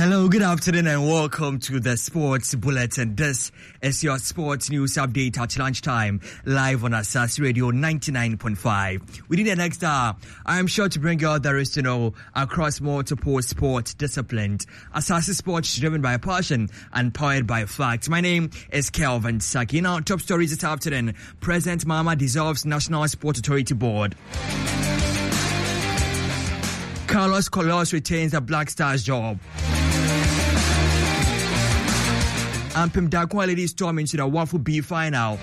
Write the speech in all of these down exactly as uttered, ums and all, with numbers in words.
Hello, good afternoon and welcome to the Sports Bulletin. This is your sports news update at lunchtime, live on Asas Radio ninety-nine point five. Within the next hour, I am sure to bring you all there is to know across multiple sport disciplines. Asas Sports driven by passion and powered by facts. My name is Kelvin Saki. Now, top stories this afternoon. President Mahama dissolves National Sport Authority Board. Carlos Queiroz retains the Black Stars job. Ampem Darkwa ladies storm into the Wafu B final.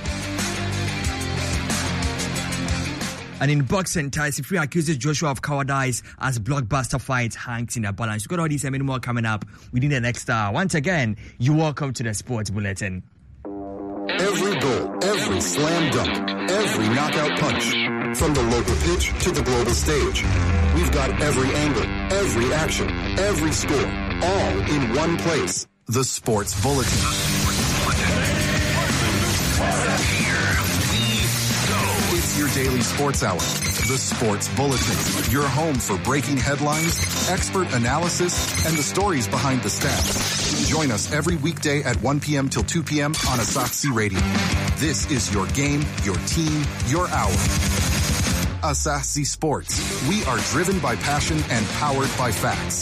And in boxing, Tyson Fury accuses Joshua of cowardice as blockbuster fight hangs in the balance. We've got all these and many more coming up within the next hour. Once again, you're welcome to the Sports Bulletin. Every goal, every slam dunk, every knockout punch. From the local pitch to the global stage. We've got every angle, every action, every score, all in one place. The Sports Bulletin. It's your daily sports hour. The Sports Bulletin. Your home for breaking headlines, expert analysis, and the stories behind the stats. Join us every weekday at one p.m. till two p.m. on Asaxi Radio. This is your game, your team, your hour. Asaxi Sports. We are driven by passion and powered by facts.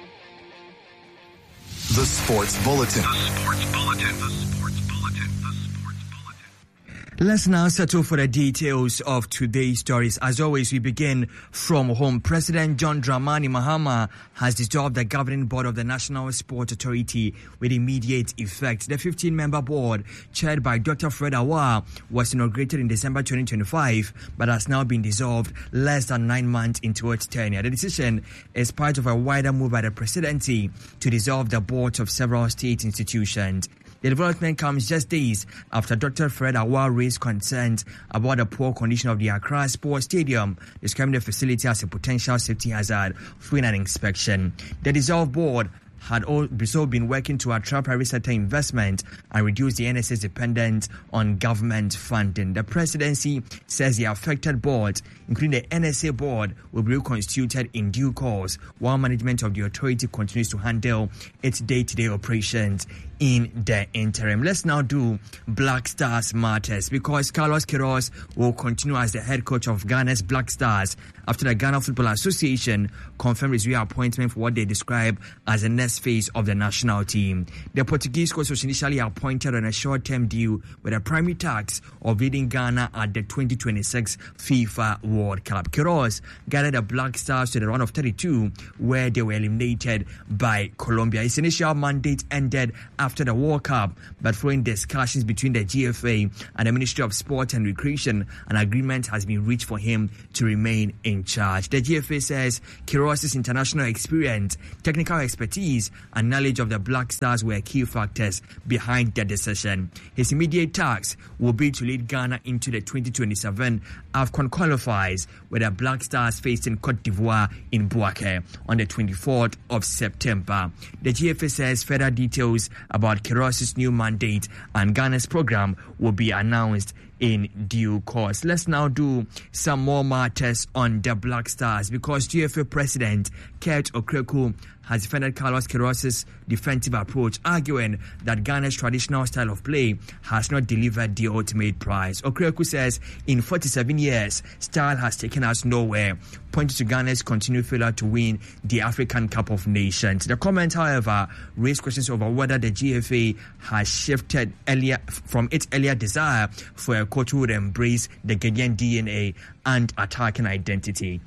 The Sports Bulletin. The Sports Bulletin. The Sports Bulletin. The Sports Bulletin. Let's now settle for the details of today's stories. As always, we begin from home. President John Dramani Mahama has dissolved the governing board of the National Sport Authority with immediate effect. The fifteen-member board, chaired by Doctor Fred Awar, was inaugurated in December twenty twenty-five, but has now been dissolved less than nine months into its tenure. The decision is part of a wider move by the presidency to dissolve the boards of several state institutions. The development comes just days after Doctor Fred Awar raised concerns about the poor condition of the Accra Sports Stadium, describing the facility as a potential safety hazard following an inspection. The dissolved board had also been working to attract private sector investment and reduce the N S A's dependence on government funding. The presidency says the affected boards, including the N S A board, will be reconstituted in due course, while management of the authority continues to handle its day-to-day operations in the interim. Let's now do Black Stars matters, because Carlos Queiroz will continue as the head coach of Ghana's Black Stars after the Ghana Football Association confirmed his reappointment for what they describe as the next phase of the national team. The Portuguese coach was initially appointed on a short-term deal with a primary task of leading Ghana at the twenty twenty-six FIFA World Cup. Queiroz guided the Black Stars to the round of thirty-two, where they were eliminated by Colombia. His initial mandate ended after the World Cup, but following discussions between the G F A and the Ministry of Sport and Recreation, an agreement has been reached for him to remain in charge. The G F A says Queiroz's international experience, technical expertise, and knowledge of the Black Stars were key factors behind the decision. His immediate task will be to lead Ghana into the twenty twenty-seven AFCON qualifiers, with the Black Stars facing Cote d'Ivoire in Bouaké on the twenty-fourth of September. The G F A says further details about Queiroz's new mandate and Ghana's program will be announced in due course. Let's now do some more matters on the Black Stars, because G F A President Kurt Okraku has defended Carlos Queiroz's defensive approach, arguing that Ghana's traditional style of play has not delivered the ultimate prize. Okraku says in forty-seven years, style has taken us nowhere, pointing to Ghana's continued failure to win the African Cup of Nations. The comment, however, raised questions over whether the G F A has shifted earlier from its earlier desire for a coach who would embrace the Ghanaian D N A and attacking identity.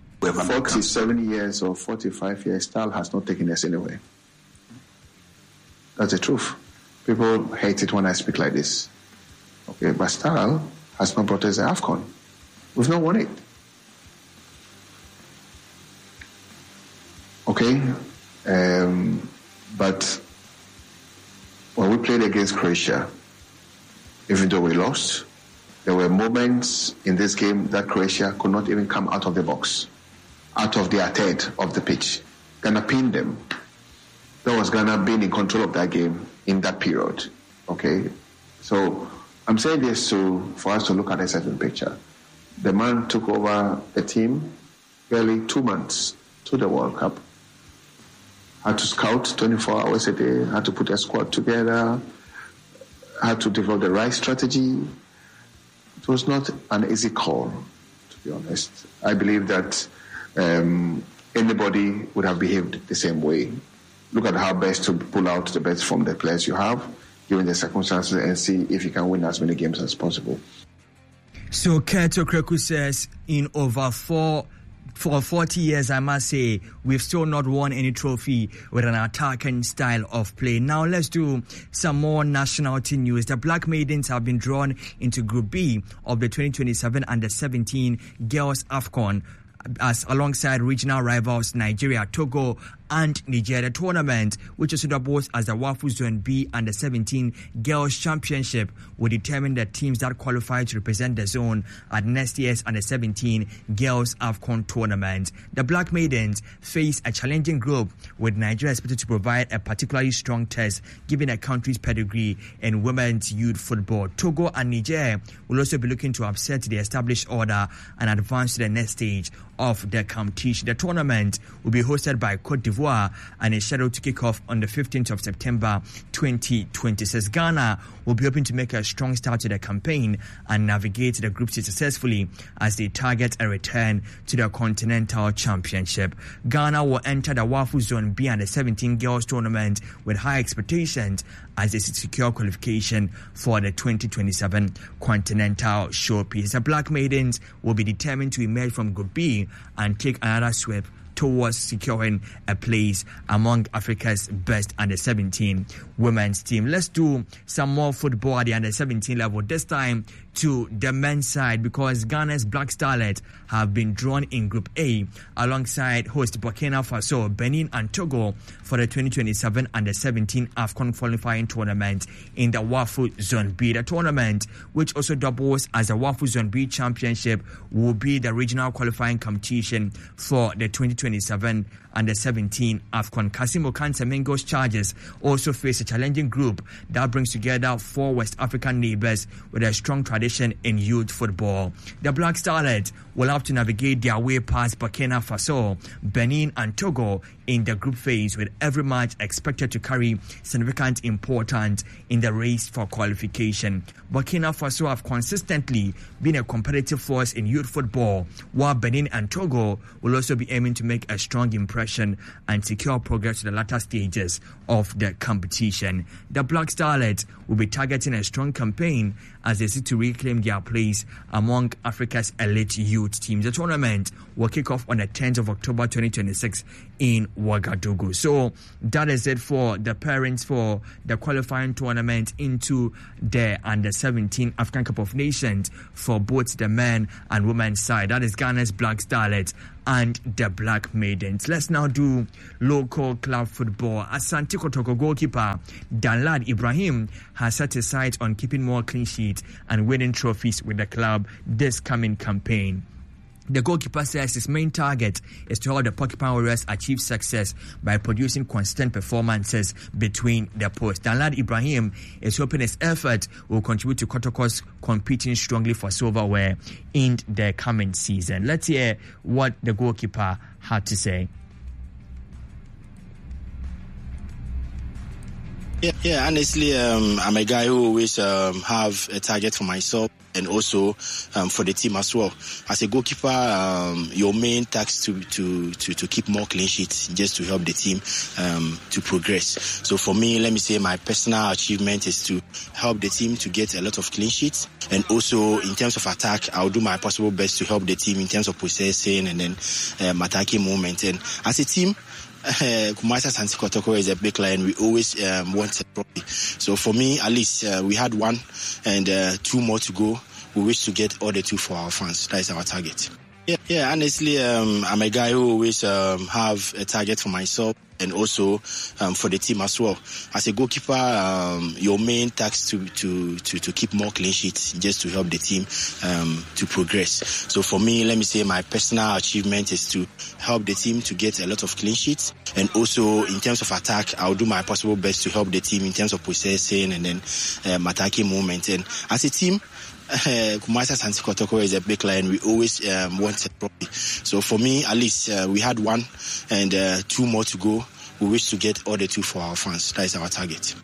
forty-seven years or forty-five years, style has not taken us anywhere. That's the truth. People hate it when I speak like this. Okay, but style has not brought us the AFCON. We've not won it. Okay? Um, but when we played against Croatia, even though we lost, there were moments in this game that Croatia could not even come out of the box, out of their third of the pitch. Ghana pinned them. That was Ghana being in control of that game in that period. Okay? So I'm saying this to for us to look at a certain picture. The man took over the team barely two months to the World Cup, had to scout twenty-four hours a day, had to put a squad together, had to develop the right strategy. It was not an easy call, to be honest. I believe that um, anybody would have behaved the same way. Look at how best to pull out the best from the players you have, given the circumstances, and see if you can win as many games as possible. So Kurt Okraku says, in over four For forty years, I must say, we've still not won any trophy with an attacking style of play. Now, let's do some more national team news. The Black Maidens have been drawn into Group B of the twenty twenty-seven Under seventeen Girls AFCON, as alongside regional rivals Nigeria, Togo, and Nigeria. Tournament, which also doubles as the WAFU Zone B Under seventeen Girls Championship, will determine the teams that qualify to represent the zone at next year's Under seventeen Girls AFCON tournament. The Black Maidens face a challenging group, with Nigeria expected to provide a particularly strong test given the country's pedigree in women's youth football. Togo and Nigeria will also be looking to upset the established order and advance to the next stage of the competition. The tournament will be hosted by Cote d'Ivoire and is scheduled to kick off on the fifteenth of September twenty twenty-six. Ghana will be hoping to make a strong start to the campaign and navigate the group stage successfully as they target a return to the Continental Championship. Ghana will enter the WAFU Zone B Under seventeen Girls Tournament with high expectations as they secure qualification for the twenty twenty-seven Continental Showpiece. The Black Maidens will be determined to emerge from Group B and take another sweep towards securing a place among Africa's best Under seventeen women's team. Let's do some more football at the Under seventeen level, this time to the men's side, because Ghana's Black Starlets have been drawn in Group A alongside host Burkina Faso, Benin and Togo for the twenty twenty-seven Under seventeen AFCON qualifying tournament in the WAFU Zone B. The tournament, which also doubles as the WAFU Zone B Championship, will be the regional qualifying competition for the twenty twenty-seven Under seventeen AFCON. Kassim Okan-Semengo's Chargers also face a challenging group that brings together four West African neighbors with a strong tradition in youth football. The Black Starlets will have to navigate their way past Burkina Faso, Benin and Togo in the group phase, with every match expected to carry significant importance in the race for qualification. Burkina Faso have consistently been a competitive force in youth football, while Benin and Togo will also be aiming to make a strong impression and secure progress to the latter stages of the competition. The Black Starlets will be targeting a strong campaign as they seek to reclaim their place among Africa's elite youth teams. The tournament will kick off on the tenth of October twenty twenty-six in Ouagadougou. So that is it for the parents for the qualifying tournament into the Under seventeen African Cup of Nations for both the men and women's side. That is Ghana's Black Starlets and the Black Maidens. Let's now do local club football. Asante Kotoko goalkeeper Danlad Ibrahim has set his sights on keeping more clean sheets and winning trophies with the club this coming campaign. The goalkeeper says his main target is to help the Porcupine Warriors achieve success by producing consistent performances between the posts. Danlad Ibrahim is hoping his effort will contribute to Kotoko's competing strongly for silverware in the coming season. Let's hear what the goalkeeper had to say. Yeah, yeah. Honestly, um, I'm a guy who always um, have a target for myself and also um, for the team as well. As a goalkeeper, um, your main task to, to to to keep more clean sheets, just to help the team um, to progress. So for me, let me say my personal achievement is to help the team to get a lot of clean sheets, and also in terms of attack, I'll do my possible best to help the team in terms of possessing and then um, attacking movement. And as a team, Uh, Kumasi Asante Kotoko is a big client. We always um, want a trophy. So for me, at least uh, we had one and uh, two more to go. We wish to get all the two for our fans. That is our target. Yeah, yeah. Honestly, um, I'm a guy who always um, have a target for myself and also um, for the team as well. As a goalkeeper, um, your main task to, to to to keep more clean sheets, just to help the team um, to progress. So for me, let me say my personal achievement is to help the team to get a lot of clean sheets, and also in terms of attack, I'll do my possible best to help the team in terms of possessing and then um, attacking movement. And as a team, Uh, Kumasi Asante Kotoko is a big client. We always um, want a trophy. So for me, at least uh, we had one and uh, two more to go. we wish to get all the two for our fans. That is our target.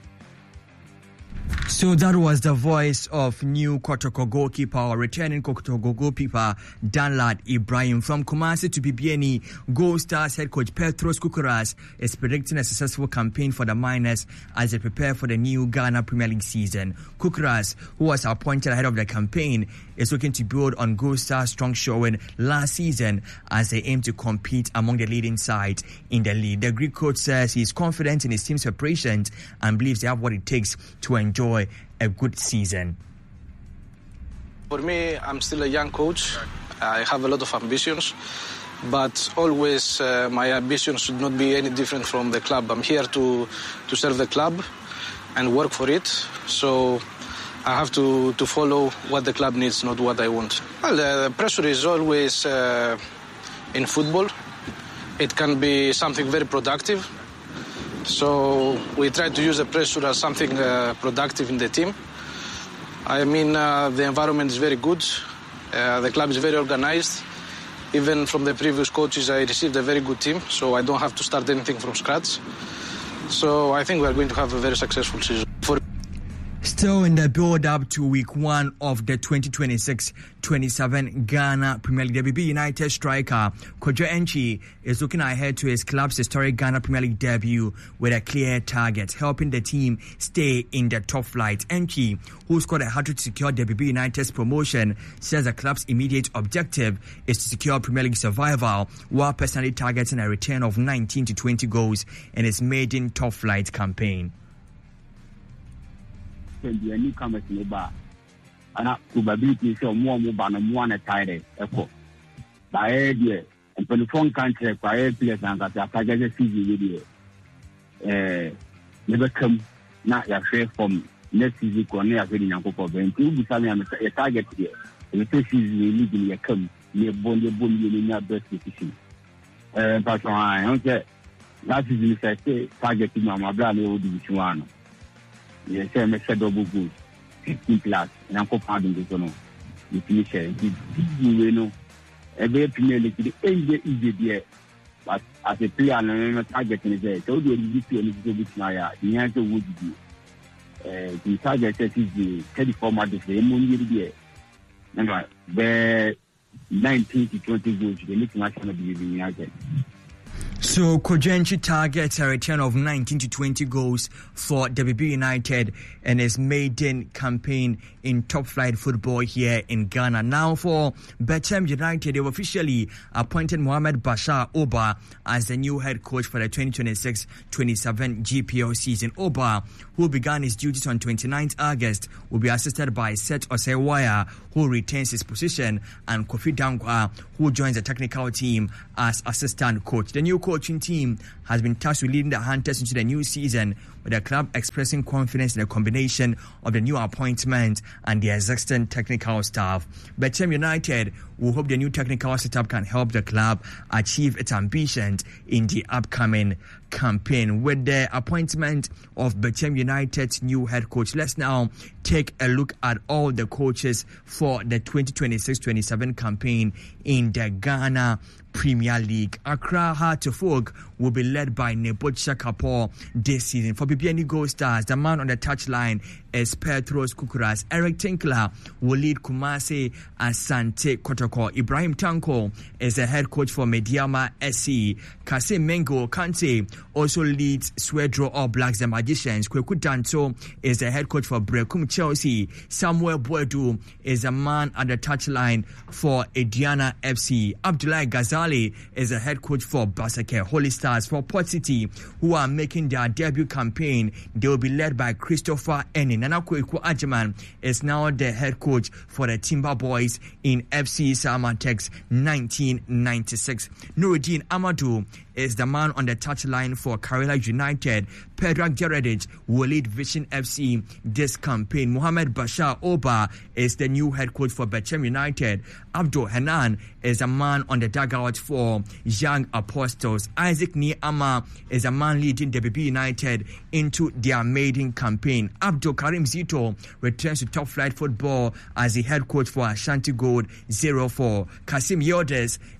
So that was the voice of new Kotoko goalkeeper or returning Kotoko goalkeeper Danlad Ibrahim. From Kumasi to B B N E, Gold Stars head coach Petros Kukuras is predicting a successful campaign for the Miners as they prepare for the new Ghana Premier League season. Kukuras, who was appointed ahead of the campaign, is looking to build on Gold Stars' strong showing last season as they aim to compete among the leading sides in the league. The Greek coach says he is confident in his team's preparations and believes they have what it takes to enjoy a good season. For me, I'm still a young coach. I have a lot of ambitions, but always uh, my ambitions should not be any different from the club. I'm here to, to serve the club and work for it. So I have to, to follow what the club needs, not what I want. Well, uh, the pressure is always uh, in football. It can be something very productive. So we try to use the pressure as something uh, productive in the team. I mean, uh, the environment is very good. Uh, the club is very organized. Even from the previous coaches, I received a very good team, so I don't have to start anything from scratch. So I think we are going to have a very successful season. For Still in the build-up to week one of the twenty twenty-six twenty-seven Ghana Premier League, the B B United striker Kojo Enchi is looking ahead to his club's historic Ghana Premier League debut with a clear target, helping the team stay in the top flight. Enchi, who scored a hat-trick to secure the B B United's promotion, says the club's immediate objective is to secure Premier League survival, while personally targeting a return of nineteen to twenty goals in his maiden top flight campaign. The newcomers in the bar, and probability so more mobile and one attire echo. By idea, and for the phone country, by players and that I target the video. Never come, not your share from next season, Cornea, getting a couple of them. Two becoming a target here. The first season, legally come near Bonnie Bonnie in your best position. But I don't get that is the say targeting my brother would be one. Yes, I'm a double good. fifteen plus, and I'm compounding this one. You finish it. You know, a very Premier League, the end is there. But as a player, I'm not targeting it. So, you need to be a bit my the answer would be the target is the thirty-four months, the moon year. And the nineteen to twenty goals, the international be United. So Kojo Enchi targets a return of nineteen to twenty goals for W B United and his maiden campaign in top flight football here in Ghana. Now for Bechem United, they've officially appointed Mohamed Bashar Oba as the new head coach for the twenty twenty-six twenty-seven G P L season. Oba, who began his duties on twenty-ninth August, will be assisted by Seth Osewaya, who retains his position, and Kofi Dankwa, who joins the technical team as assistant coach. The new coaching team has been tasked with leading the Hunters into the new season, with the club expressing confidence in the combination of the new appointment and the existing technical staff. Bechem United will hope the new technical setup can help the club achieve its ambitions in the upcoming campaign. With the appointment of Bechem United's new head coach, let's now take a look at all the coaches for the twenty twenty-six twenty-seven campaign in the Ghana Premier League. Accra Heart of Oak will be led by Nebojsa Kapor this season. For B B N E Gold Stars, the man on the touchline is Petros Kukuras. Eric Tinkler will lead Kumasi Asante Kotoko. Ibrahim Tanko is the head coach for Mediama S C. Kasim Mengo Kante also leads Swedro All Blacks, the Magicians. Kweku Danto is the head coach for Brekum Chelsea. Samuel Boedu is the man at the touchline for Ediana F C. Abdullah Ghazali is the head coach for Basake. Holy Stars for Port City, who are making their debut campaign, they will be led by Christopher Enin. Nana Kweku Ajiman is now the head coach for the Timber Boys in F C Salmantex nineteen ninety-six. Nuruddin Amadou is the man on the touchline for Karela United. Pedrak Geredic will lead Vision F C this campaign. Mohamed Bashar Oba is the new head coach for Bechem United. Abdul Hanan is a man on the dugout for Young Apostles. Isaac Niama is a man leading W B United into their maiden campaign. Abdul Karim Zito returns to top flight football as the head coach for Ashanti Gold zero four. Kasim Yodes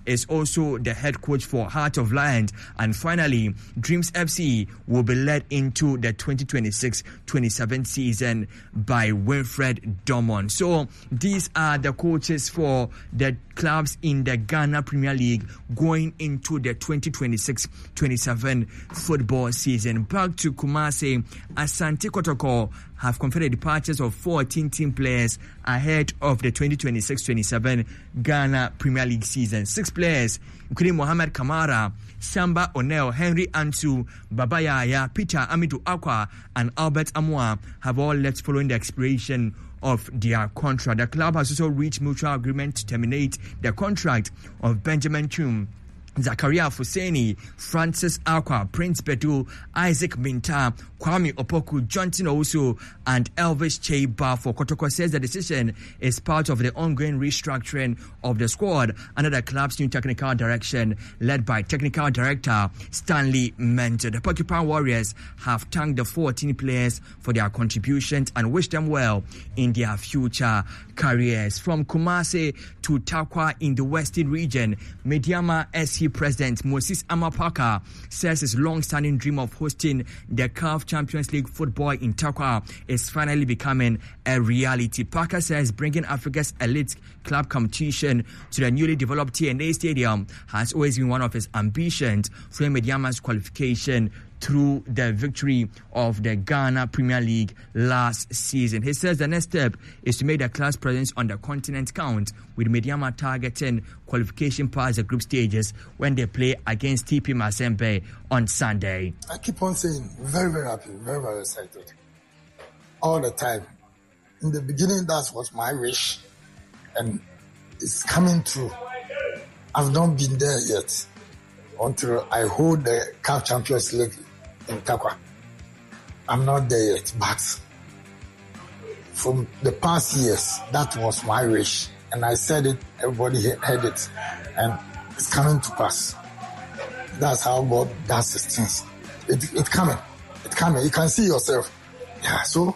is also the head coach for Heart of Lions. And finally, Dreams F C will be led into the twenty twenty-six twenty-seven season by Winfred Drummond. So these are the coaches for the clubs in the Ghana Premier League going into the twenty twenty-six twenty-seven football season. Back to Kumasi, Asante Kotoko have confirmed the departures of fourteen team players ahead of the twenty twenty-six twenty-seven Ghana Premier League season. Six players, including Mohamed Kamara, Samba O'Neill, Henry Ansu, Baba Yaya, Peter Amidu Akwa, and Albert Amwa have all left following the expiration of their contract. The club has also reached mutual agreement to terminate the contract of Benjamin Chum, Zakaria Fuseni, Francis Akwa, Prince Bedu, Isaac Minta, Kwame Opoku, Johnson Owusu, and Elvis Cheba. For Kotoko says the decision is part of the ongoing restructuring of the squad under the club's new technical direction led by technical director Stanley Mentor. The Porcupine Warriors have thanked the fourteen players for their contributions and wish them well in their future careers. From Kumasi to Takwa in the Western region, Mediama S C President Moses Amapaka says his long-standing dream of hosting the C A F Champions League football in Takwa is finally becoming a reality. Parker says bringing Africa's elite club competition to the newly developed T N A Stadium has always been one of his ambitions for Mediama's qualification through the victory of the Ghana Premier League last season. He says the next step is to make the club's presence on the continent count, with Mediama targeting qualification past the group stages when they play against T P Mazembe on Sunday. I keep on saying, very, very happy, very, very excited. All the time. In the beginning, that was my wish, and it's coming true. I've not been there yet until I hold the C A F Champions League in Takwa. I'm not there yet, but from the past years, that was my wish. And I said it, everybody heard it, and it's coming to pass. That's how God does his things. It, it's coming. It's coming. You can see yourself. Yeah, so...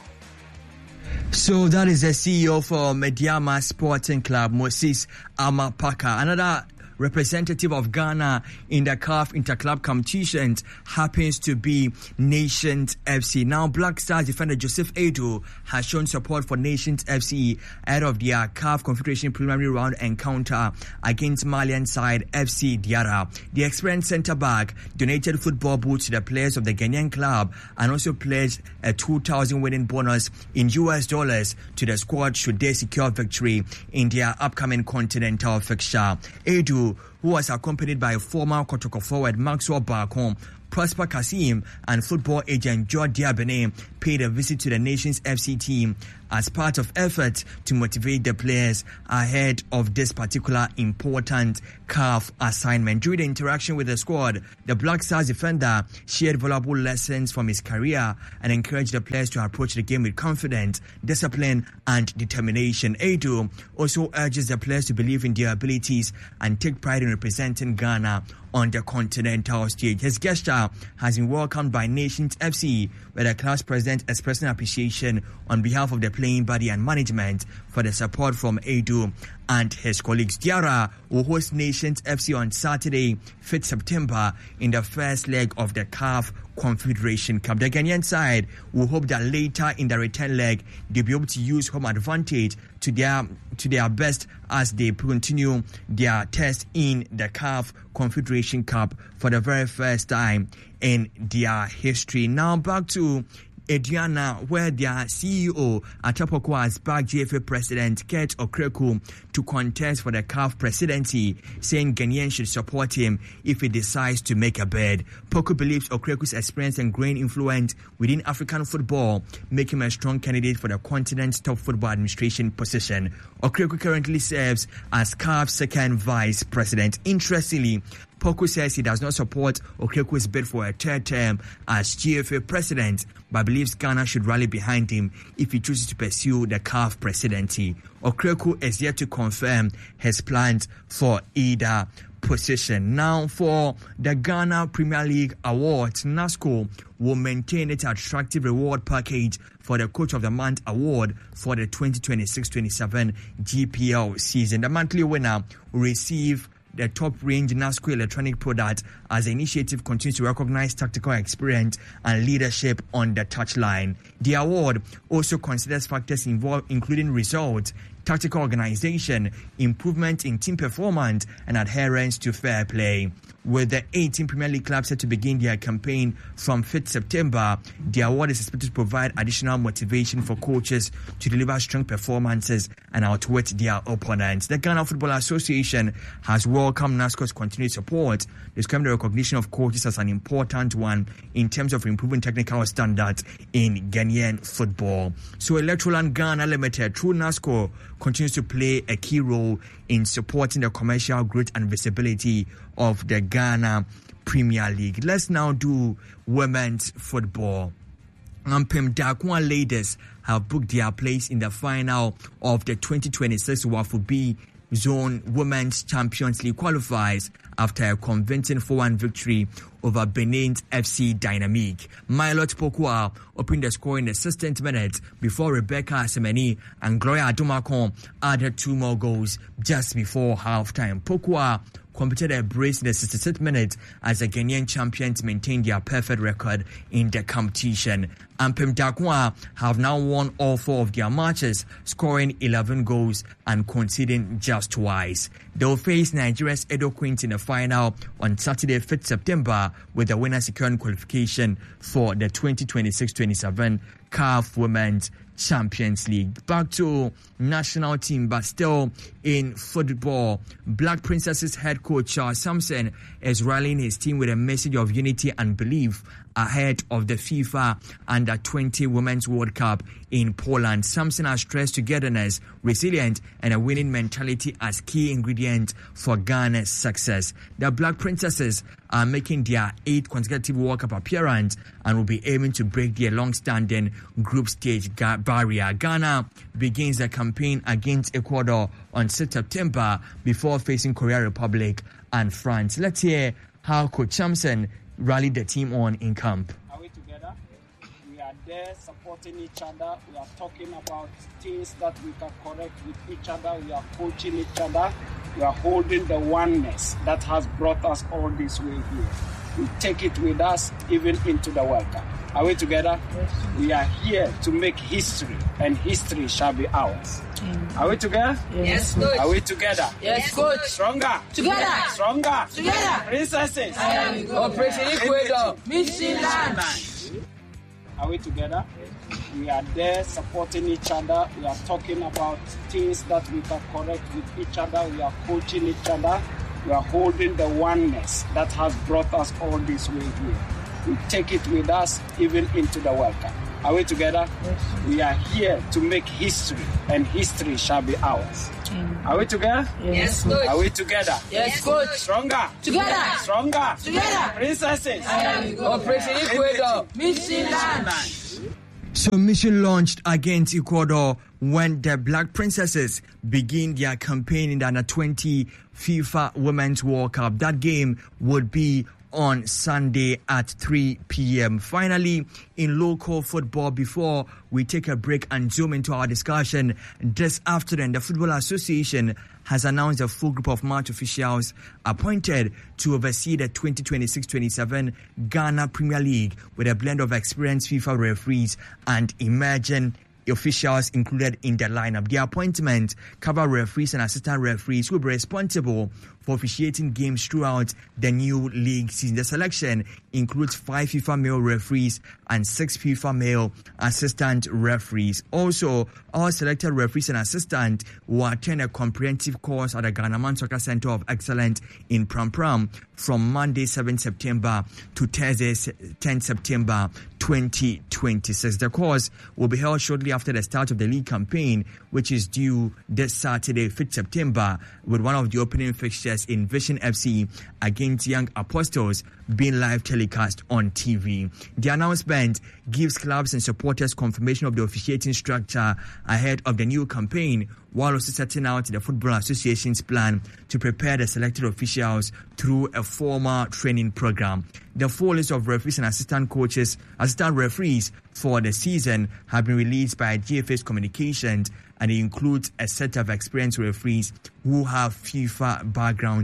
So that is the C E O for Mediama Sporting Club, Moses Amapaka. Another representative of Ghana in the C A F Interclub competitions happens to be Nations F C. Now, Black Stars defender Joseph Edu has shown support for Nations F C ahead of their C A F Confederation preliminary round encounter against Malian side F C Diarra. The experienced centre-back donated football boots to the players of the Ghanaian club and also pledged a two thousand winning bonus in U S dollars to the squad should they secure victory in their upcoming continental fixture. Edu, who was accompanied by former Kotoko forward Maxwell Barcom, Prosper Kasim, and football agent George Diabene, paid a visit to the Nations F C team as part of efforts to motivate the players ahead of this particular important C A F assignment. During the interaction with the squad, the Black Stars defender shared valuable lessons from his career and encouraged the players to approach the game with confidence, discipline, and determination. Edu also urges the players to believe in their abilities and take pride in representing Ghana on the continental stage. His gesture has been welcomed by Nations F C, where the club's president expressing appreciation on behalf of the playing body and management for the support from Edu and his colleagues. Diarra will host Nations F C on Saturday, fifth September, in the first leg of the C A F Confederation Cup. The Ghanaian side will hope that later in the return leg they'll be able to use home advantage to their to their best as they continue their test in the C A F Confederation Cup for the very first time in their history. Now back to Aduana, where their C E O Atapoko has backed G F A President Kurt Okreku to contest for the C A F presidency, saying Ghanaians should support him if he decides to make a bid. Poku believes Okreku's experience and growing influence within African football make him a strong candidate for the continent's top football administration position. Okreku currently serves as C A F's second vice president. Interestingly, Poku says he does not support Okreku's bid for a third term as G F A president, but believes Ghana should rally behind him if he chooses to pursue the C A F presidency. Okreku is yet to confirm his plans for either position. Now, for the Ghana Premier League Awards, NASCO will maintain its attractive reward package for the Coach of the Month award for the twenty twenty-six twenty-seven G P L season. The monthly winner will receive the top-range NASCO electronic product as the initiative continues to recognize tactical experience and leadership on the touchline. The award also considers factors involved, including results, tactical organization, improvement in team performance, and adherence to fair play. With the eighteen Premier League clubs set to begin their campaign from fifth September, the award is expected to provide additional motivation for coaches to deliver strong performances and outwit their opponents. The Ghana Football Association has welcomed NASCO's continued support, describing the recognition of coaches as an important one in terms of improving technical standards in Ghanaian football. So Electroland Ghana Limited, through NASCO, continues to play a key role in supporting the commercial growth and visibility of the Ghana Premier League. Let's now do women's football. Ampem Darkwa ladies have booked their place in the final of the twenty twenty-six Wafu B Zone Women's Champions League qualifiers after a convincing four one victory over Benin's F C Dynamique. Milot Pokua opened the score in the sixteenth minute before Rebecca Asemeni and Gloria Adumakon added two more goals just before halftime. Pokua completed a brace in the sixty-sixth minute as the Ghanaian champions maintained their perfect record in the competition. Ampem Darkwa have now won all four of their matches, scoring eleven goals and conceding just twice. They will face Nigeria's Edo Queens in the final on Saturday, fifth September, with the winner securing qualification for the twenty twenty-six twenty-seven C A F Women's Champions League. Back to national team, but still in football. Black Princesses head coach Charles Sampson is rallying his team with a message of unity and belief ahead of the FIFA Under twenty Women's World Cup in Poland. Sampson has stressed togetherness, resilience, and a winning mentality as key ingredients for Ghana's success. The Black Princesses are making their eighth consecutive World Cup appearance and will be aiming to break their long-standing group stage barrier. Ghana begins the campaign against Ecuador on sixth September before facing Korea Republic and France. Let's hear how Coach Sampson rallied the team on in camp. Are we together? We are there supporting each other. We are talking about things that we can correct with each other. We are coaching each other. We are holding the oneness that has brought us all this way here. We take it with us even into the World Cup. Are we together? Yes. We are here to make history, and history shall be ours. Mm. Are we together? Yes, coach. Are we together? Yes, coach. Stronger. Together. Stronger. Together. Princesses. Operation Ecuador. Mission land. Are we together? We are there supporting each other. We are talking about things that we can correct with each other. We are coaching each other. We are holding the oneness that has brought us all this way here. We take it with us even into the World Cup. Are we together? Yes. We are here to make history, and history shall be ours. Mm. Are we together? Yes, coach. Are we together? Yes, coach. Stronger. Together. Stronger. Together. Princesses. Operation Ecuador. Mission land. So mission launched against Ecuador when the Black Princesses begin their campaign in the Under twenty FIFA Women's World Cup. That game would be on Sunday at three p.m. Finally, in local football, before we take a break and zoom into our discussion this afternoon, the Football Association has announced a full group of match officials appointed to oversee the twenty twenty-six twenty-seven Ghana Premier League with a blend of experienced FIFA referees and emerging officials included in the lineup. The appointment cover referees and assistant referees who will be responsible for officiating games throughout the new league season. The selection includes five FIFA male referees and six FIFA male assistant referees. Also, all selected referees and assistants will attend a comprehensive course at the Ghana Soccer Center of Excellence in Pram Pram from Monday, seventh September to Thursday, tenth September twenty twenty-six. The course will be held shortly after the start of the league campaign, which is due this Saturday, fifth September, with one of the opening fixtures in Vision F C against Young Apostles being live telecast on T V. The announcement gives clubs and supporters confirmation of the officiating structure ahead of the new campaign, while also setting out the Football Association's plan to prepare the selected officials through a formal training program. The full list of referees and assistant coaches, assistant referees for the season have been released by G F A's Communications, and it includes a set of experienced referees who have FIFA background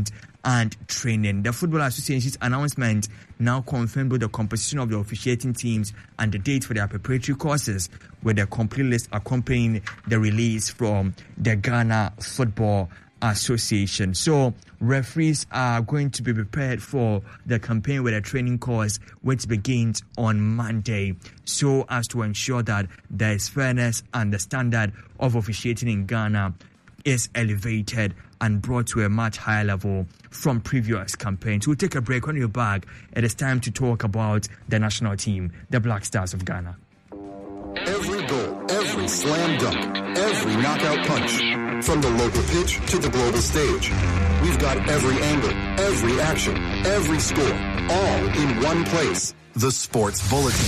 and training. The Football Association's announcement now confirmed both the composition of the officiating teams and the date for their preparatory courses, with a complete list accompanying the release from the Ghana Football Association. So referees are going to be prepared for the campaign with a training course which begins on Monday, so as to ensure that there is fairness and the standard of officiating in Ghana is elevated and brought to a much higher level from previous campaigns. We'll take a break. When you're back, it is time to talk about the national team, the Black Stars of Ghana. Every goal, every slam dunk, every knockout punch. From the local pitch to the global stage. We've got every angle, every action, every score, all in one place. The Sports Bulletin.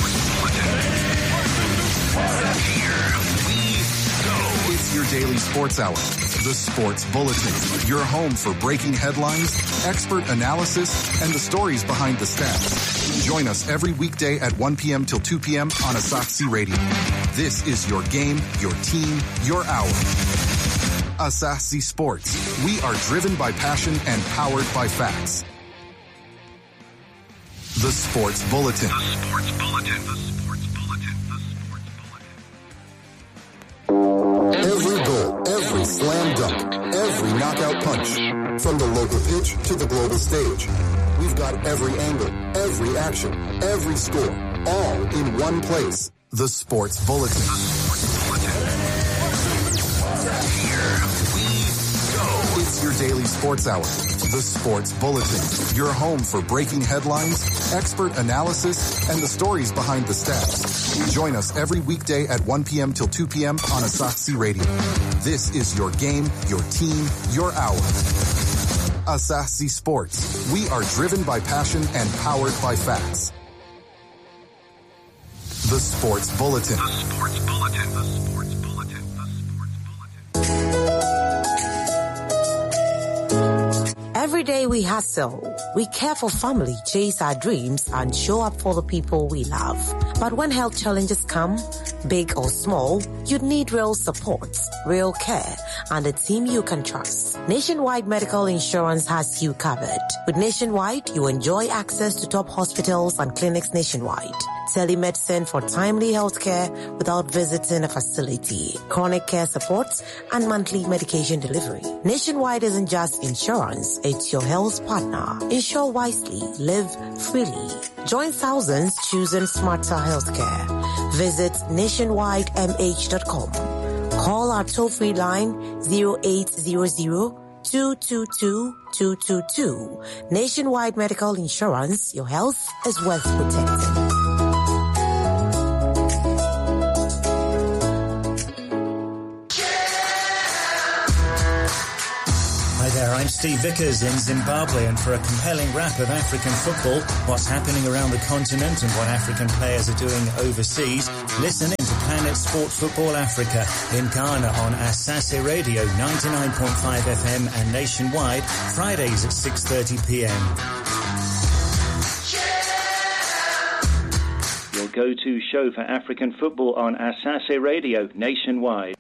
It's your daily sports hour. The Sports Bulletin. Your home for breaking headlines, expert analysis, and the stories behind the stats. Join us every weekday at one p.m. till two p.m. on Asahi Radio. This is your game, your team, your hour. Asahi Sports. We are driven by passion and powered by facts. The Sports Bulletin. The Sports Bulletin. The Sports Bulletin. The Sports Bulletin. Every goal, every slam dunk, every knockout punch. From the local pitch to the global stage. We've got every angle, every action, every score, all in one place. The Sports Bulletin. The Sports Bulletin. It's your daily sports hour. The Sports Bulletin. Your home for breaking headlines, expert analysis, and the stories behind the stats. Join us every weekday at one p.m. till two p.m. on Asahi Radio. This is your game, your team, your hour. Asahi Sports. We are driven by passion and powered by facts. The Sports Bulletin. The Sports Bulletin. The Sports Bulletin. The Sports Bulletin. Every day we hustle, we care for family, chase our dreams, and show up for the people we love. But when health challenges come, big or small, you need real support, real care, and a team you can trust. Nationwide Medical Insurance has you covered. With Nationwide, you enjoy access to top hospitals and clinics nationwide. Telemedicine for timely health care without visiting a facility, chronic care support, and monthly medication delivery. Nationwide isn't just insurance, it's your health partner. Insure wisely, live freely. Join thousands choosing smarter healthcare. Visit nationwide m h dot com. Call our toll-free line zero eight zero zero, two two two, two two two. Nationwide Medical Insurance, your health is worth protecting. I'm Steve Vickers in Zimbabwe, and for a compelling wrap of African football, what's happening around the continent and what African players are doing overseas, listen into Planet Sport Football Africa in Ghana on Asahi Radio ninety-nine point five F M and nationwide, Fridays at six thirty p.m. Your go-to show for African football on Asahi Radio nationwide.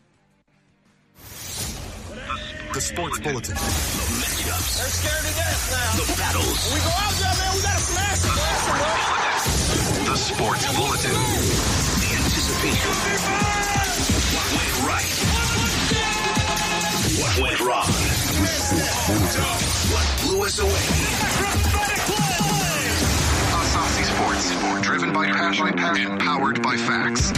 The Sports Bulletin. The matchups. They're scared to death now. The battles. When we go out there, man, we gotta smash them. The Sports Bulletin. The anticipation. What went right? What went wrong? What blew us away? Asahi Sports. Driven by passion, passion, powered by facts.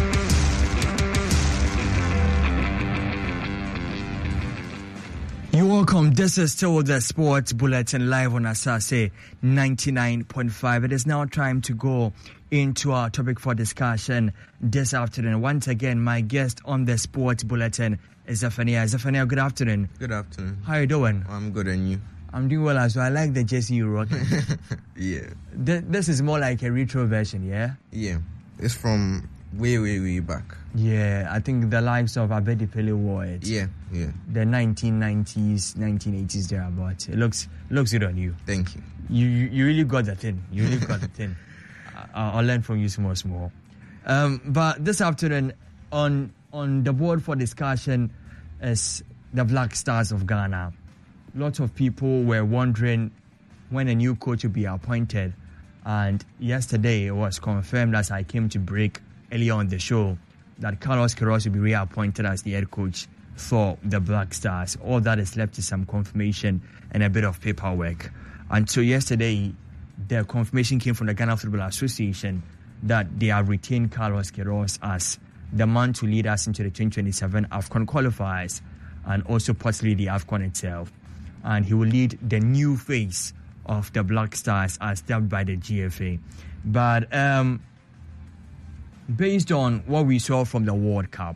You're welcome. This is still the Sports Bulletin live on Asahi ninety-nine point five. It is now time to go into our topic for discussion this afternoon. Once again, my guest on the Sports Bulletin is Zephaniah. Zephaniah, good afternoon. Good afternoon. How are you doing? I'm good, and you? I'm doing well as well. I like the jersey you're rocking. Yeah. Th- this is more like a retro version, yeah? Yeah. It's from way, way, way back. Yeah, I think the likes of Abedi Pele wore it. Yeah, yeah. The nineteen nineties, nineteen eighties thereabouts. It looks looks good on you. Thank you. You you, you really got the thing. You really got the thing. I, I'll learn from you small, small. Um, but this afternoon, on on the board for discussion is the Black Stars of Ghana. lots of people were wondering when a new coach will be appointed. And yesterday it was confirmed as I came to break earlier on the show that Carlos Queiroz will be reappointed as the head coach for the Black Stars. All that is left is some confirmation and a bit of paperwork. And so yesterday, the confirmation came from the Ghana Football Association that they have retained Carlos Queiroz as the man to lead us into the twenty twenty-seven AFCON qualifiers and also possibly the AFCON itself. And he will lead the new face of the Black Stars as dubbed by the G F A. But um, based on what we saw from the World Cup,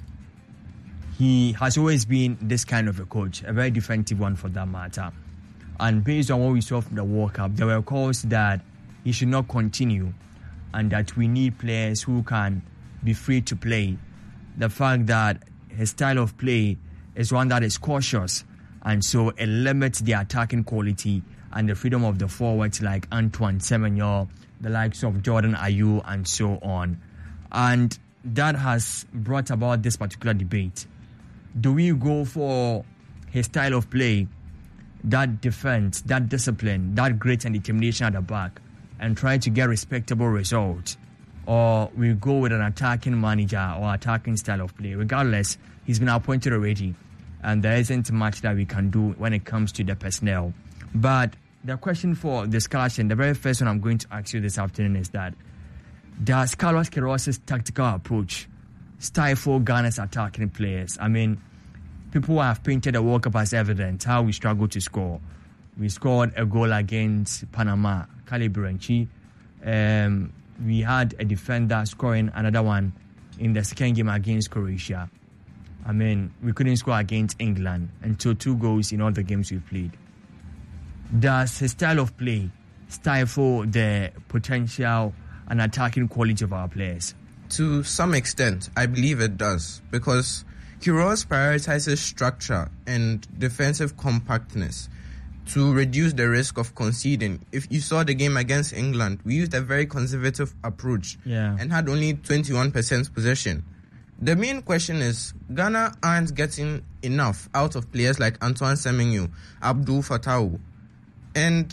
he has always been this kind of a coach, a very defensive one for that matter. And based on what we saw from the World Cup, there were calls that he should not continue and that we need players who can be free to play. The fact that his style of play is one that is cautious and so it limits the attacking quality and the freedom of the forwards like Antoine Semenyo, the likes of Jordan Ayew, and so on. And that has brought about this particular debate. Do we go for his style of play, that defense, that discipline, that grit and determination at the back, and try to get respectable results? Or we go with an attacking manager or attacking style of play? Regardless, he's been appointed already, and there isn't much that we can do when it comes to the personnel. But the question for discussion, the very first one I'm going to ask you this afternoon is that does Carlos Queiroz's tactical approach stifle Ghana's attacking players? I mean, people have painted the World Cup as evident how we struggle to score. We scored a goal against Panama, Kale Biranchi. Um, we had a defender scoring another one in the second game against Croatia. I mean, we couldn't score against England, and so two goals in all the games we played. Does his style of play stifle the potential and attacking quality of our players? To some extent, I believe it does, because Queiroz prioritizes structure and defensive compactness to reduce the risk of conceding. If you saw the game against England, we used a very conservative approach yeah. and had only twenty-one percent possession. The main question is, Ghana aren't getting enough out of players like Antoine Semenyo, Abdul Fattah, and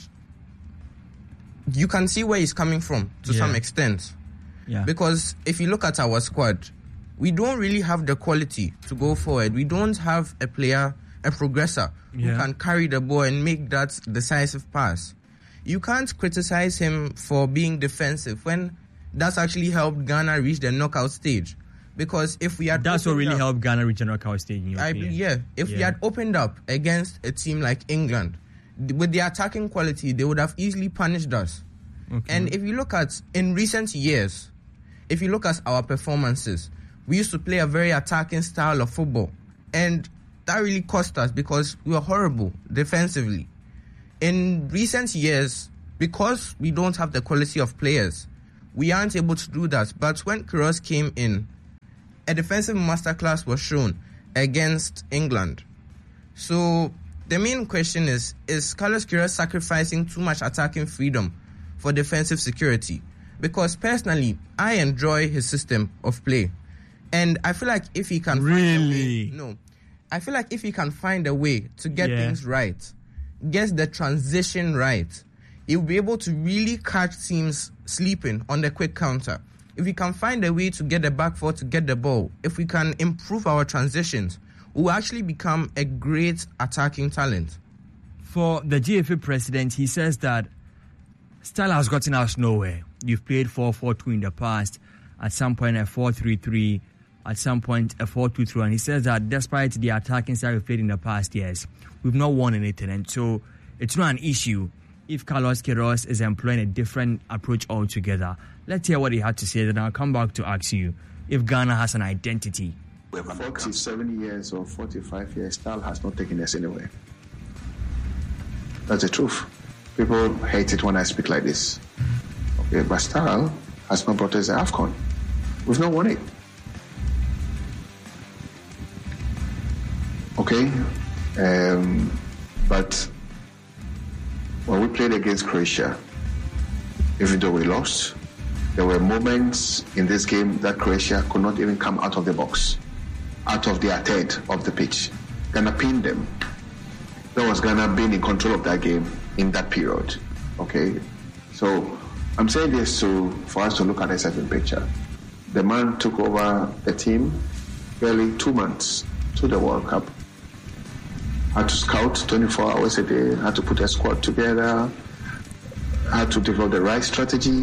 you can see where he's coming from to yeah. some extent. Yeah. Because if you look at our squad, we don't really have the quality to go forward. We don't have a player, a progressor, yeah. who can carry the ball and make that decisive pass. You can't criticize him for being defensive when that's actually helped Ghana reach the knockout stage. Because if we had that's what really up, helped Ghana reach the knockout stage. In your I, opinion. yeah, if yeah. we had opened up against a team like England, with the attacking quality, they would have easily punished us. Okay. And if you look at, in recent years, if you look at our performances, we used to play a very attacking style of football. And that really cost us because we were horrible defensively. In recent years, because we don't have the quality of players, we aren't able to do that. But when Queiroz came in, a defensive masterclass was shown against England. So the main question is, is Carlos Queiroz sacrificing too much attacking freedom for defensive security? Because personally, I enjoy his system of play. And I feel like if he can really? find a way, no, I feel like if he can find a way to get yeah. things right, get the transition right, he'll be able to really catch teams sleeping on the quick counter. If we can find a way to get the back four to get the ball, if we can improve our transitions, we'll actually become a great attacking talent. For the G F A president, he says that style has gotten us nowhere. You've played four four two in the past, at some point a four three three, at some point a four two three, and he says that despite the attacking style we've played in the past years, we've not won anything, and so it's not an issue if Carlos Queiroz is employing a different approach altogether. Let's hear what he had to say, then I'll come back to ask you if Ghana has an identity. forty-seven years or forty-five years, style has not taken us anywhere. That's the truth. People hate it when I speak like this. Okay, but style has not brought us the AFCON. We've not won it. Okay? Um, but when we played against Croatia, even though we lost, there were moments in this game that Croatia could not even come out of the box, out of their third of the pitch. Ghana pinned them. that was Ghana being in control of that game in that period. Okay, so I'm saying this to for us to look at a certain picture. The man took over the team barely two months to the World Cup. Had to scout twenty-four hours a day, had to put a squad together, had to develop the right strategy.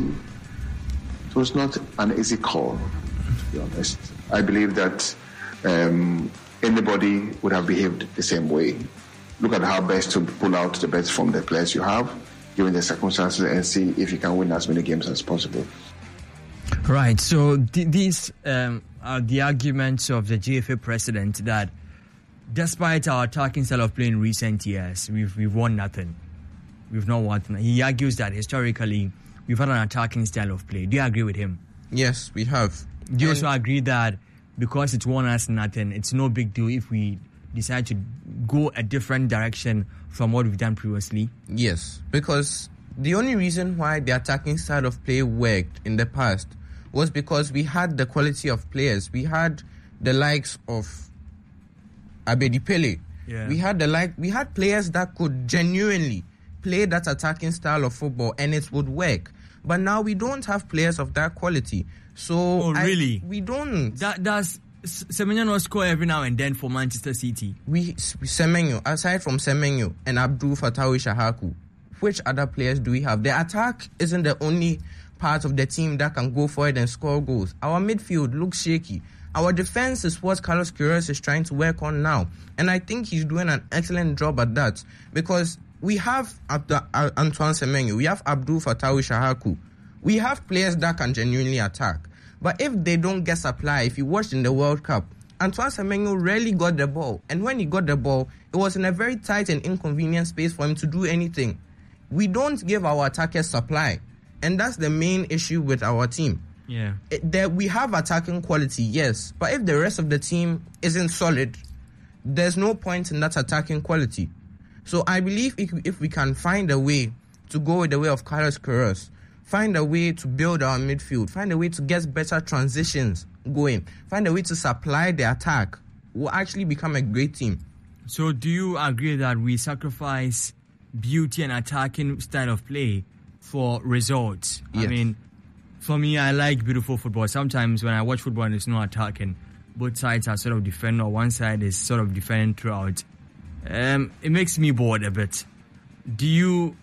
It was not an easy call, to be honest. I believe that um, anybody would have behaved the same way. Look at how best to pull out the best from the players you have, given the circumstances, and see if you can win as many games as possible. Right, so th- these um, are the arguments of the G F A president that despite our attacking style of play in recent years, we've, we've won nothing. We've not won nothing. He argues that historically, we've had an attacking style of play. Do you agree with him? Yes, we have. Do you and also agree that because it's won us nothing, it's no big deal if we decide to go a different direction from what we've done previously? Yes, because the only reason why the attacking style of play worked in the past was because we had the quality of players. We had the likes of Abedi Pele. Yeah. We had the like we had players that could genuinely play that attacking style of football and it would work. But now we don't have players of that quality. So oh, really? I, we don't. That does Semenyo not score every now and then for Manchester City? We Semenyo, aside from Semenyo and Abdul Fatawi Shahaku, which other players do we have? The attack isn't the only part of the team that can go forward and score goals. Our midfield looks shaky. Our defense is what Carlos Queiroz is trying to work on now. And I think he's doing an excellent job at that. Because we have Abda, uh, Antoine Semenyo, we have Abdul Fatawi Shahaku. We have players that can genuinely attack. But if they don't get supply, if you watched in the World Cup, Antoine Semenyo rarely got the ball. And when he got the ball, it was in a very tight and inconvenient space for him to do anything. We don't give our attackers supply. And that's the main issue with our team. Yeah. It, that we have attacking quality, yes. But if the rest of the team isn't solid, there's no point in that attacking quality. So I believe if, if we can find a way to go with the way of Carlos Queiroz, find a way to build our midfield, find a way to get better transitions going, find a way to supply the attack, we'll actually become a great team. So do you agree that we sacrifice beauty and attacking style of play for results? Yes. I mean, for me, I like beautiful football. Sometimes when I watch football and it's not attacking, both sides are sort of defending, or one side is sort of defending throughout. Um, it makes me bored a bit. Do you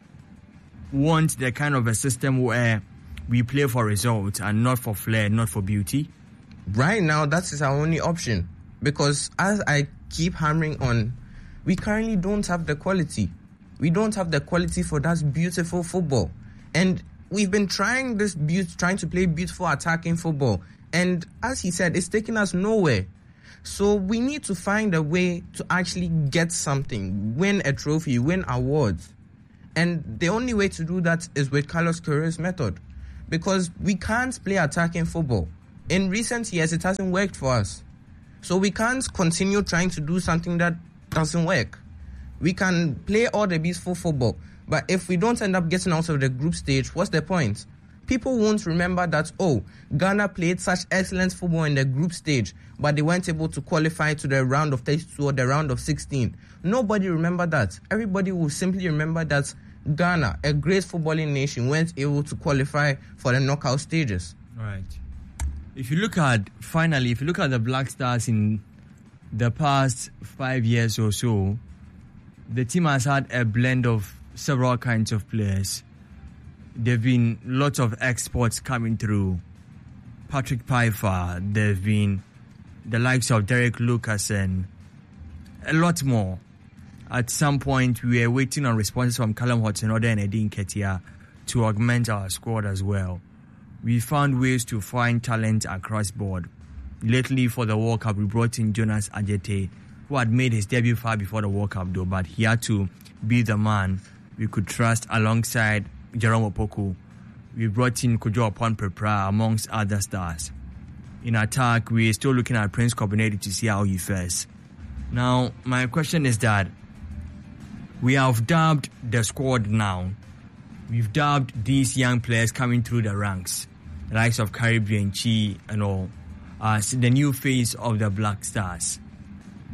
want the kind of a system where we play for results and not for flair, not for beauty? Right now, that is our only option. Because as I keep hammering on, we currently don't have the quality. We don't have the quality for that beautiful football. And we've been trying this, be- trying to play beautiful attacking football. And as he said, it's taking us nowhere. So we need to find a way to actually get something, win a trophy, win awards. And the only way to do that is with Carlos Queiroz method. Because we can't play attacking football. In recent years, it hasn't worked for us. So we can't continue trying to do something that doesn't work. We can play all the beautiful football, but if we don't end up getting out of the group stage, what's the point? People won't remember that, oh, Ghana played such excellent football in the group stage, but they weren't able to qualify to the round of thirty-two or the round of sixteen. Nobody remember that. Everybody will simply remember that Ghana, a great footballing nation, weren't able to qualify for the knockout stages. Right. If you look at, finally, if you look at the Black Stars in the past five years or so, the team has had a blend of several kinds of players. There have been lots of exports coming through. Patrick Pfeiffer, there have been the likes of Derek Lucas and a lot more. At some point, we were waiting on responses from Callum Hudson-Odoi and Eddie Nketiah to augment our squad as well. We found ways to find talent across board. Lately, for the World Cup, we brought in Jonas Adjetey, who had made his debut far before the World Cup, though, but he had to be the man we could trust alongside Jerome Opoku. We brought in Kojo Apon-Prepra, amongst other stars. In attack, we're still looking at Prince Kobinedi to see how he fares. Now, my question is that we have dubbed the squad now. We've dubbed these young players coming through the ranks, the likes of Caribbean, Chi, and all, as the new face of the Black Stars.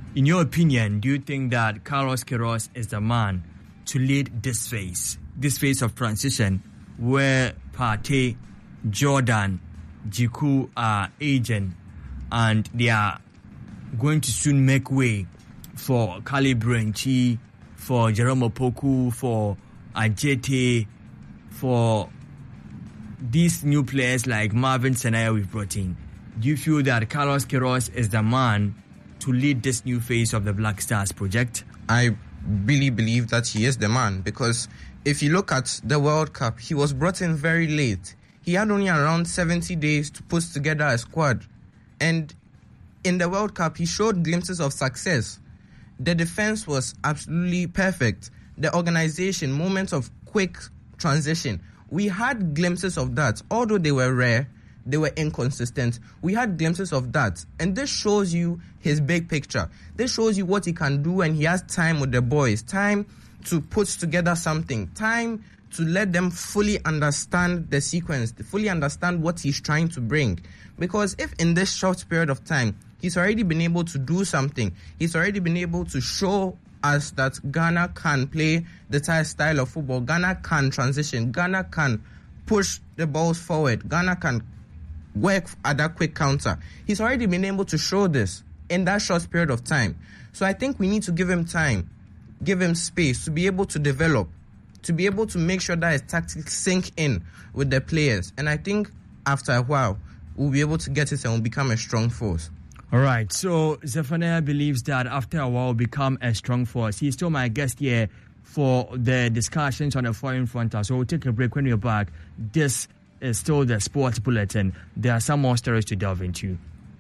In your opinion, do you think that Carlos Queiroz is the man to lead this phase, this phase of transition where Partey, Jordan, Jiku are aging and they are going to soon make way for Kali Branchi, for Jerome Opoku, for Ajete, for these new players like Marvin Senaya we've brought in? Do you feel that Carlos Queiroz is the man to lead this new phase of the Black Stars project? I really believe that he is the man, because if you look at the World Cup, he was brought in very late. He had only around seventy days to put together a squad. And in the World Cup, he showed glimpses of success. The defense was absolutely perfect. The organization, moments of quick transition, we had glimpses of that. Although they were rare, they were inconsistent, we had glimpses of that. And this shows you his big picture. This shows you what he can do when he has time with the boys, time to put together something, time to let them fully understand the sequence, to fully understand what he's trying to bring. Because if in this short period of time, he's already been able to do something, he's already been able to show us that Ghana can play the type style of football, Ghana can transition, Ghana can push the balls forward, Ghana can work at that quick counter. He's already been able to show this in that short period of time. So I think we need to give him time, give him space to be able to develop, to be able to make sure that his tactics sink in with the players. And I think after a while, we'll be able to get it and we'll become a strong force. All right, so Zephaniah believes that after a while we'll become a strong force. He's still my guest here for the discussions on the foreign front. So we'll take a break. When you're back, this is still the Sports Bulletin. There are some more stories to delve into.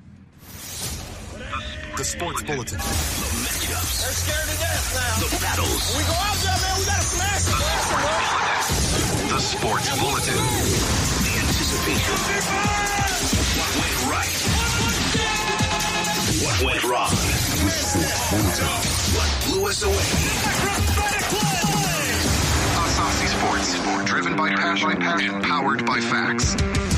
The Sports Bulletin. The matchups. They're scared to death now. The battles. When we go out there, man, we gotta smash the Sports The Sports Bulletin. The anticipation. What went right? What went wrong? The Sports Bulletin. What blew us away? Asasi Sports. Driven by passion, passion, powered by facts.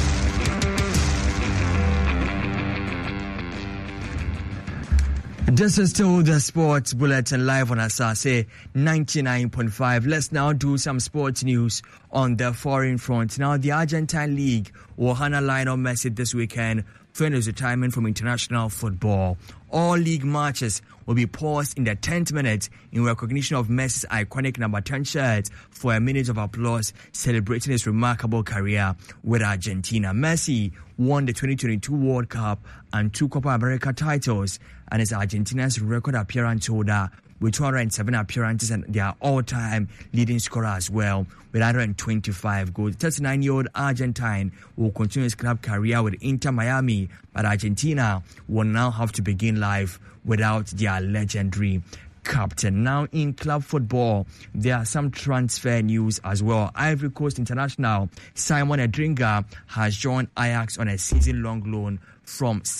This is still the Sports Bulletin live on Asase ninety-nine point five. Let's now do some sports news on the foreign front. Now, the Argentine League will honor Lionel Messi this weekend for his retirement from international football. All league matches will be paused in the tenth minute in recognition of Messi's iconic number ten shirt for a minute of applause celebrating his remarkable career with Argentina. Messi won the twenty twenty-two World Cup and two Copa America titles and is Argentina's record appearance holder with two hundred seven appearances and their all-time leading scorer as well with one hundred twenty-five goals. thirty-nine-year-old Argentine will continue his club career with Inter Miami, but Argentina will now have to begin life without their legendary captain. Now, in club football, there are some transfer news as well. Ivory Coast international Simon Adringa has joined Ajax on a season-long loan from